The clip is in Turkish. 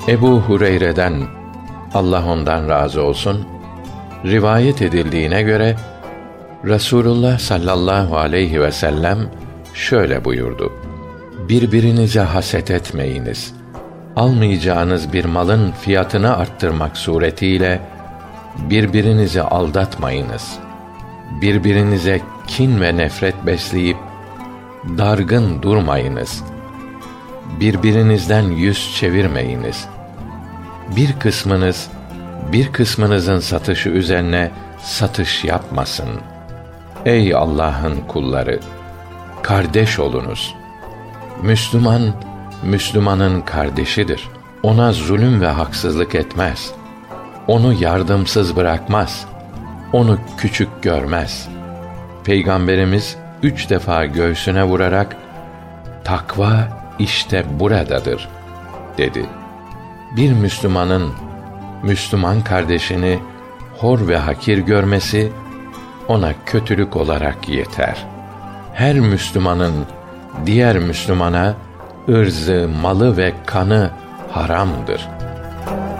Ebu Hureyre'den, Allah ondan razı olsun, rivayet edildiğine göre Resulullah sallallahu aleyhi ve sellem şöyle buyurdu: Birbirinize haset etmeyiniz. Almayacağınız bir malın fiyatını arttırmak suretiyle birbirinizi aldatmayınız. Birbirinize kin ve nefret besleyip dargın durmayınız. Birbirinizden yüz çevirmeyiniz. Bir kısmınızın satışı üzerine satış yapmasın. Ey Allah'ın kulları! Kardeş olunuz. Müslüman, Müslümanın kardeşidir. Ona zulüm ve haksızlık etmez. Onu yardımsız bırakmaz. Onu küçük görmez. Peygamberimiz 3 defa göğsüne vurarak, takva işte buradadır dedi. Bir Müslümanın Müslüman kardeşini hor ve hakir görmesi ona kötülük olarak yeter. Her Müslümanın diğer Müslümana ırzı, malı ve kanı haramdır.